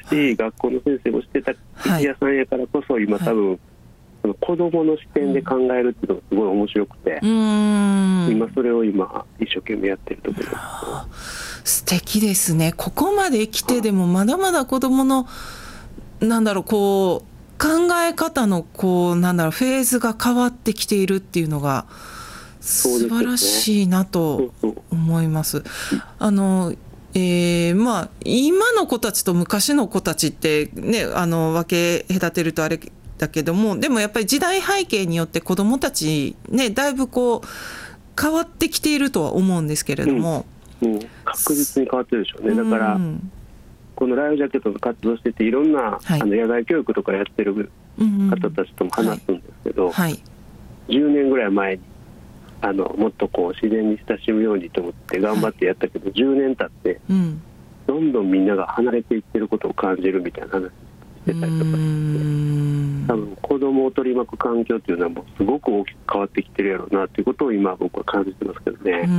し、学校の先生もしてた生き屋さんやからこそ、今多分、その子どもの視点で考えるっていうのがすごい面白くて、今それを今一生懸命やってるところです。 素敵ですね。ここまで来てでもまだまだ子どものこう考え方のフェーズが変わってきているっていうのが素晴らしいなと思います。今の子たちと昔の子たちってね、分け隔てるとあれだけども、でもやっぱり時代背景によって子どもたちね、だいぶ変わってきているとは思うんですけれども、 確実に変わってるでしょうね。だからこのライフジャケットの活動してて、いろんな、野外教育とかやってる方たちとも話すんですけど、10年ぐらい前にもっと自然に親しむようにと思って頑張ってやったけど、10年経って、どんどんみんなが離れていってることを感じるみたいな話してたりとかして、多分子供を取り巻く環境っていうのはもうすごく大きく変わってきてるやろうなっていうことを今僕は感じてますけどね。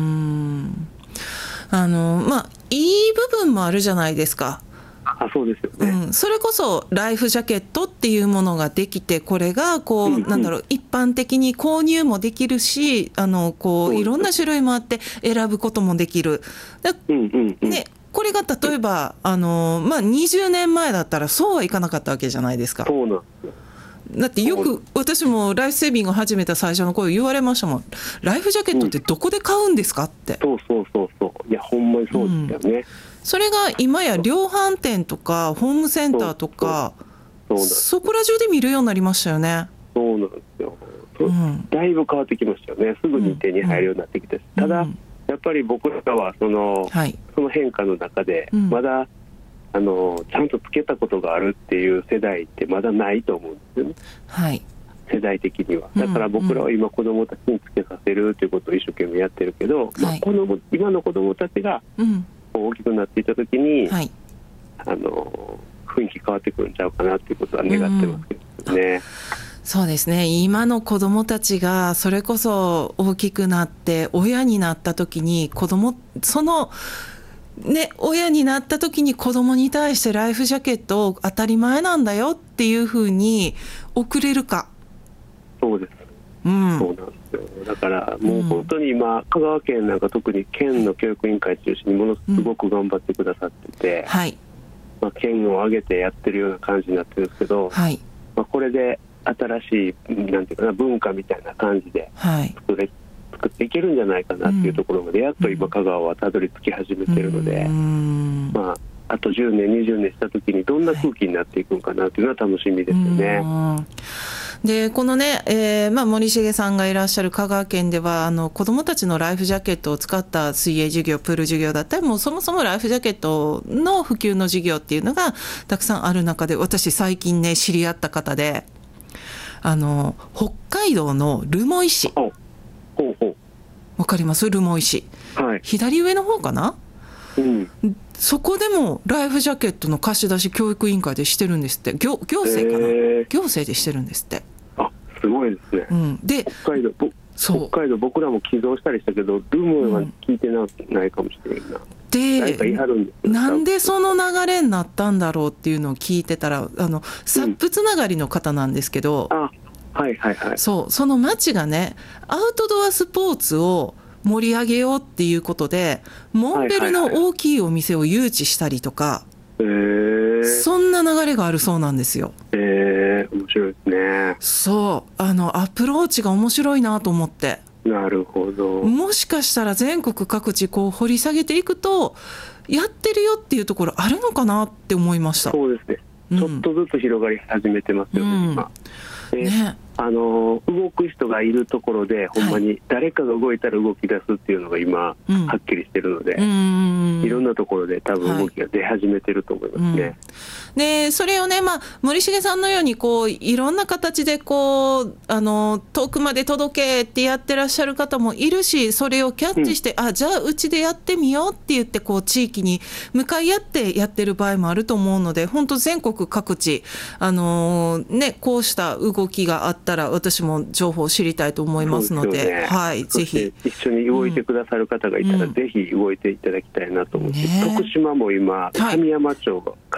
いい部分もあるじゃないですか。 そうですよね。 それこそライフジャケットっていうものができて、これが一般的に購入もできるし、いろんな種類もあって選ぶこともできる。これが例えば20年前だったらそうはいかなかったわけじゃないですか。 そうなんですよ。 だってよく私もライフセービングを始めた最初の頃言われましたもん。ライフジャケットってどこで買うんですかって。 いやほんまにそうですよね。 それが今や量販店とかホームセンターとか、そこら中で見るようになりましたよね。 そうなんですよ。だいぶ変わってきましたよね。すぐに手に入るようになってきて、ただやっぱり僕らはその変化の中でまだちゃんとつけたことがあるっていう世代ってまだないと思うんですよね。世代的には。だから僕らは今子どもたちにつけさせるということを一生懸命やってるけど、今の子どもたちが大きくなっていった時に、雰囲気変わってくるんちゃうかなっていうことは願ってますけどね。 そうですね。今の子どもたちがそれこそ大きくなって親になった時に親になった時に子供に対してライフジャケットを当たり前なんだよっていうふうに送れるか。 そうです、そうなんですよ。だからもう本当に今、香川県なんか特に県の教育委員会中心にものすごく頑張ってくださってて、県を挙げてやってるような感じになってるんですけど、これで新しいなんていうかな、文化みたいな感じで作っていけるんじゃないかなっていうところまでやっと今香川はたどり着き始めてるので、あと10年20年した時にどんな空気になっていくのかなっていうのは楽しみですよね。 でこのね、森重さんがいらっしゃる香川県では子どもたちのライフジャケットを使った水泳授業、プール授業だったり、もうそもそもライフジャケットの普及の授業っていうのがたくさんある中で、私最近ね知り合った方で北海道の留萌市、わかります？留萌市、左上の方かな、そこでもライフジャケットの貸し出し教育委員会でしてるんですって。行政かな、行政でしてるんですって。 すごいですね。で北海道僕らも寄贈したりしたけど、留萌は聞いてないかもしれないな。 なんでその流れになったんだろうっていうのを聞いてたら、サップつながりの方なんですけど、その町がね、アウトドアスポーツを盛り上げようっていうことでモンベルの大きいお店を誘致したりとか、そんな流れがあるそうなんですよ。 面白いですね。 アプローチが面白いなと思って。 なるほど。 もしかしたら全国各地掘り下げていくとやってるよっていうところあるのかなって思いました。 そうですね、ちょっとずつ広がり始めてますよね、今。動く人がいるところでほんまに誰かが動いたら動き出すっていうのが今、はっきりしてるので、いろんなところで多分動きが出始めてると思いますね。 でそれをね、森重さんのようにいろんな形で遠くまで届けってやってらっしゃる方もいるし、それをキャッチして、じゃあうちでやってみようって言って地域に向かい合ってやってる場合もあると思うので、本当全国各地こうした動きがあったら私も情報を知りたいと思いますので、ぜひ一緒に動いてくださる方がいたら、ぜひ動いていただきたいなと思って、徳島も今神山町